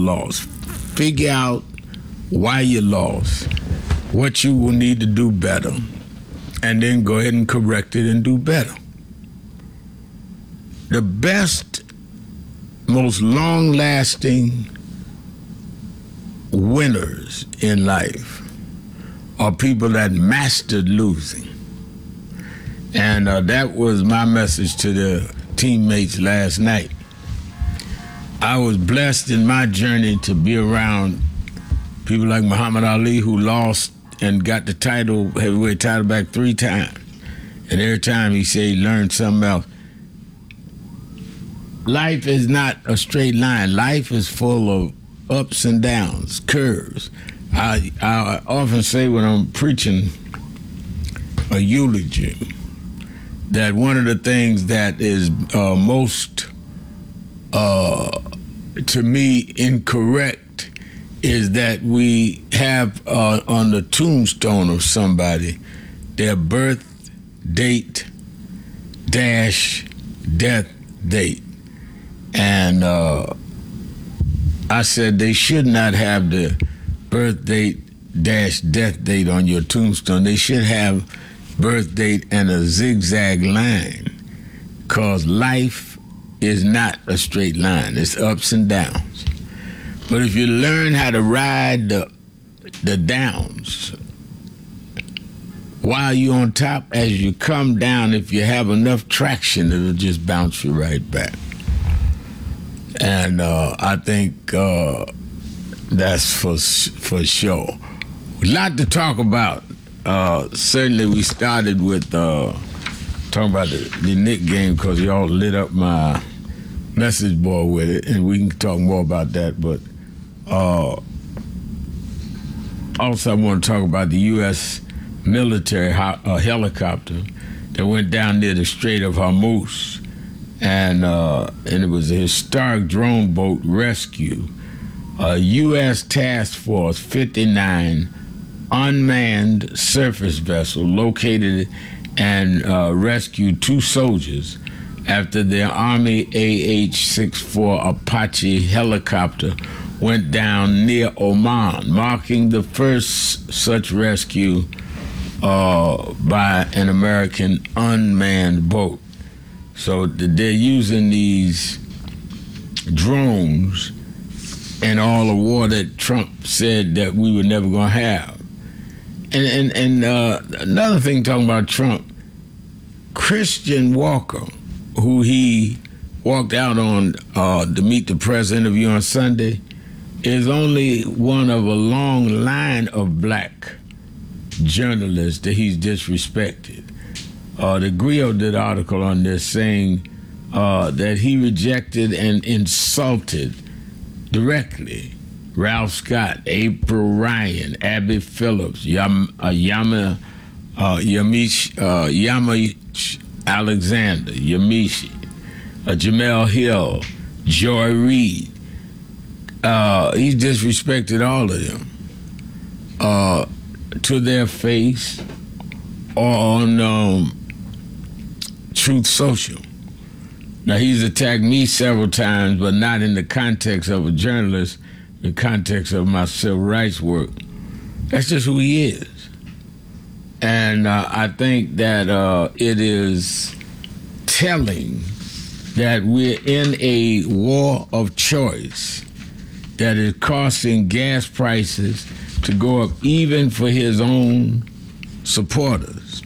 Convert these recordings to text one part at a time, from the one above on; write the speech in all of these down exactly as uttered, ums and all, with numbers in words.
lost. Figure out why you lost, what you will need to do better, and then go ahead and correct it and do better. The best, most long-lasting winners in life are people that mastered losing. And uh, that was my message to the teammates last night. I was blessed in my journey to be around people like Muhammad Ali, who lost and got the title, heavyweight title, back three times. And every time he said he learned something else. Life is not a straight line. Life is full of ups and downs, curves. I, I often say when I'm preaching a eulogy that one of the things that is uh, most, uh, to me, incorrect is that we have uh, on the tombstone of somebody their birth date dash death date. And uh, I said they should not have the birth date dash death date on your tombstone. They should have birth date and a zigzag line, because life is not a straight line. It's ups and downs. But if you learn how to ride the, the downs while you're on top, as you come down, if you have enough traction, it'll just bounce you right back. And uh, I think uh, that's for for sure. A lot to talk about. Uh, certainly, we started with uh, talking about the, the Knick game because y'all lit up my message board with it, and we can talk more about that. But uh, also, I want to talk about the U S military ho- uh, helicopter that went down near the Strait of Hormuz. And uh, and it was a historic drone boat rescue. A U S Task Force fifty-nine unmanned surface vessel located and uh, rescued two soldiers after their Army A H sixty-four Apache helicopter went down near Oman, marking the first such rescue uh, by an American unmanned boat. So they're using these drones in all the war that Trump said that we were never going to have. And and, and uh, another thing talking about Trump, Christian Walker, who he walked out on uh, to meet the press interview on Sunday, is only one of a long line of black journalists that he's disrespected. Uh, the Griot did an article on this saying uh, that he rejected and insulted directly Ralph Scott, April Ryan, Abby Phillips, Yam, uh, Yama, uh, Yamish, uh, Yamish Alexander, Yamishi, uh, Jamel Hill, Joy Reid. Uh, he disrespected all of them uh, to their face or on um, Truth Social. Now, he's attacked me several times, but not in the context of a journalist, in the context of my civil rights work. That's just who he is. And uh, I think that uh, it is telling that we're in a war of choice that is causing gas prices to go up even for his own supporters.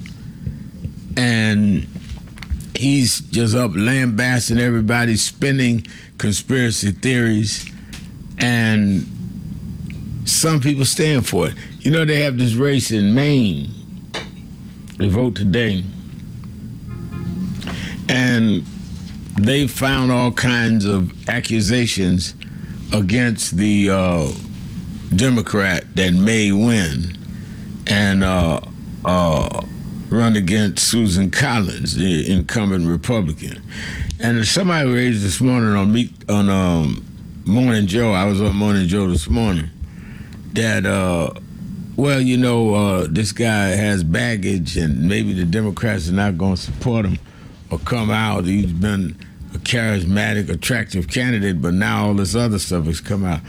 And he's just up lambasting everybody, spinning conspiracy theories, and some people stand for it. You know, they have this race in Maine. They vote today. And they found all kinds of accusations against the uh, Democrat that may win and uh, uh, run against Susan Collins, the incumbent Republican. And somebody raised this morning on me on um, Morning Joe. I was on Morning Joe this morning. That uh, well, you know, uh, this guy has baggage, and maybe the Democrats are not going to support him or come out. He's been a charismatic, attractive candidate, but now all this other stuff has come out.